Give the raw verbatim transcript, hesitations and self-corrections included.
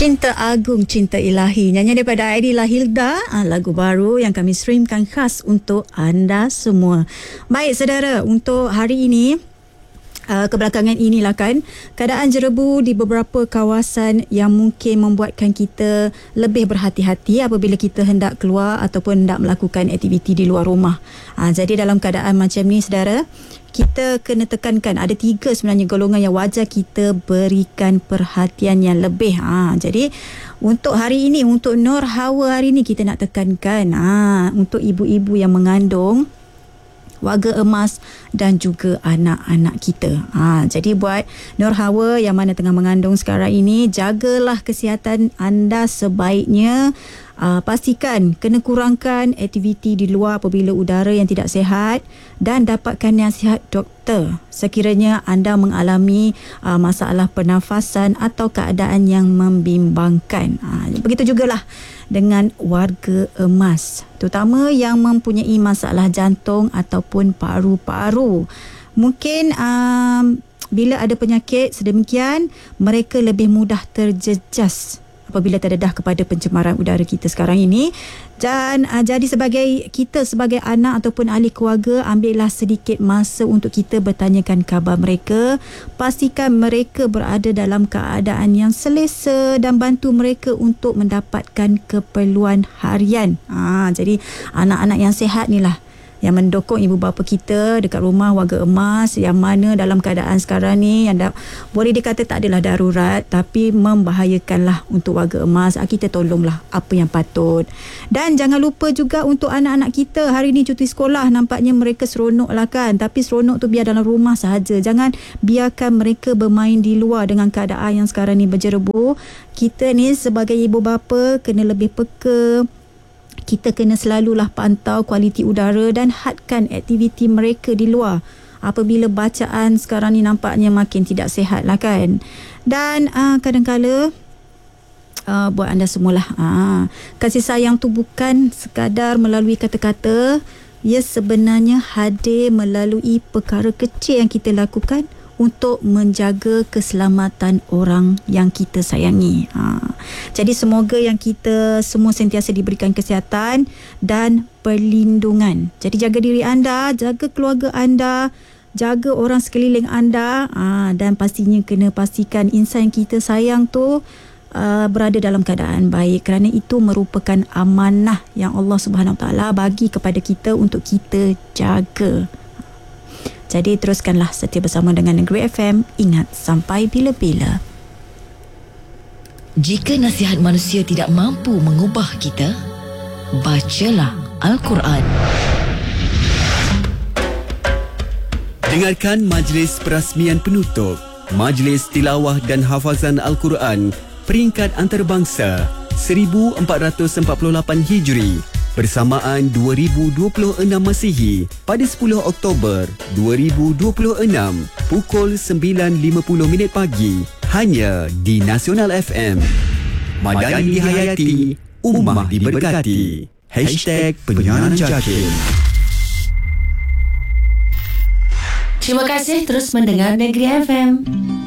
Cinta Agung, Cinta Ilahi. Nyanyian daripada Aidila Hilda, lagu baru yang kami streamkan khas untuk anda semua. Baik saudara, untuk hari ini, Uh, kebelakangan inilah kan, keadaan jerebu di beberapa kawasan yang mungkin membuatkan kita lebih berhati-hati apabila kita hendak keluar ataupun hendak melakukan aktiviti di luar rumah. Uh, jadi dalam keadaan macam ni saudara, kita kena tekankan ada tiga sebenarnya golongan yang wajar kita berikan perhatian yang lebih. Ha, jadi untuk hari ini, untuk Nur Hawa hari ini, kita nak tekankan ha, untuk ibu-ibu yang mengandung, warga emas dan juga anak-anak kita. Ha, jadi buat Nur Hawa yang mana tengah mengandung sekarang ini, jagalah kesihatan anda sebaiknya. Uh, pastikan kena kurangkan aktiviti di luar apabila udara yang tidak sihat dan dapatkan nasihat doktor sekiranya anda mengalami uh, masalah pernafasan atau keadaan yang membimbangkan. Uh, begitu jugalah dengan warga emas, terutama yang mempunyai masalah jantung ataupun paru-paru. Mungkin um, bila ada penyakit sedemikian, mereka lebih mudah terjejas apabila terdedah kepada pencemaran udara kita sekarang ini. Dan uh, jadi sebagai kita sebagai anak ataupun ahli keluarga, ambillah sedikit masa untuk kita bertanyakan khabar mereka. Pastikan mereka berada dalam keadaan yang selesa dan bantu mereka untuk mendapatkan keperluan harian. Ha, jadi anak-anak yang sihat ni lah yang mendukung ibu bapa kita dekat rumah, warga emas yang mana dalam keadaan sekarang ni yang dah, boleh dikata tak adalah darurat tapi membahayakanlah untuk warga emas. Kita tolonglah apa yang patut. Dan jangan lupa juga untuk anak-anak kita, hari ni cuti sekolah, nampaknya mereka seronok lah kan, tapi seronok tu biar dalam rumah sahaja. Jangan biarkan mereka bermain di luar dengan keadaan yang sekarang ni berjerebu. Kita ni sebagai ibu bapa kena lebih peka. Kita kena selalulah pantau kualiti udara dan hadkan aktiviti mereka di luar. Apabila bacaan sekarang ni nampaknya makin tidak sihat lah kan. Dan uh, kadang-kala uh, buat anda semualah, uh, kasih sayang tu bukan sekadar melalui kata-kata. Ia sebenarnya hadir melalui perkara kecil yang kita lakukan untuk menjaga keselamatan orang yang kita sayangi. Ha. Jadi semoga yang kita semua sentiasa diberikan kesihatan dan perlindungan. Jadi jaga diri anda, jaga keluarga anda, jaga orang sekeliling anda, ha, dan pastinya kena pastikan insan yang kita sayang tu uh, berada dalam keadaan baik, kerana itu merupakan amanah yang Allah Subhanahu Wa Taala bagi kepada kita untuk kita jaga. Jadi teruskanlah setia bersama dengan Negeri F M. Ingat, sampai bila-bila. Jika nasihat manusia tidak mampu mengubah kita, bacalah Al-Quran. Dengarkan majlis perasmian penutup Majlis Tilawah dan Hafazan Al-Quran peringkat antarabangsa seribu empat ratus empat puluh lapan Hijri bersamaan dua ribu dua puluh enam Masihi pada sepuluh Oktober dua ribu dua puluh enam pukul sembilan lima puluh minit pagi hanya di Nasional F M. Madani dihayati, ummah diberkati. Hashtag Penyiaran Jahil. Terima kasih terus mendengar Negeri F M.